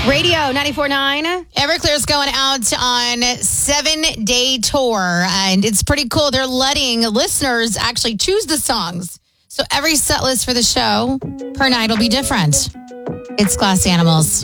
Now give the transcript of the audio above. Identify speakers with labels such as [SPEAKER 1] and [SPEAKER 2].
[SPEAKER 1] Radio 94.9.
[SPEAKER 2] Everclear's going out on 7-day tour, and it's pretty cool. They're letting listeners actually choose the songs. So every set list for the show per night will be different. It's Glass Animals.